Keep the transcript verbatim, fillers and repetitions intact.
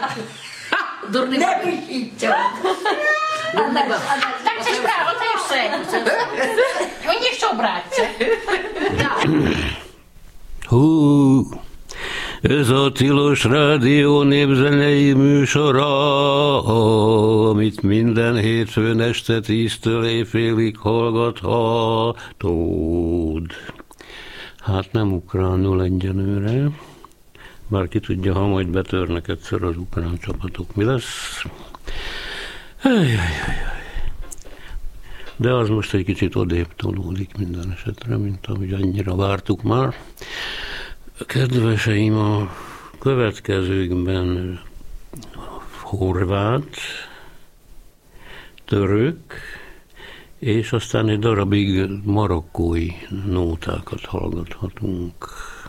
Дурний Не пишіть цього. Так це ж право, це ж все. Мені що, братця? Hú, ez a tilos rádió népzenei műsora, amit minden hétfőn este tíztől éjfélig hallgathatod. Hát nem ukránul egyenőre, bár ki tudja, ha majd betörnek egyszer az ukrán csapatok, mi lesz. Ajajajaj. De az most egy kicsit odébb tolódik minden esetre, mint ahogy annyira vártuk már. Kedveseim, a következőkben horvát, török, és aztán egy darabig marokkói nótákat hallgathatunk.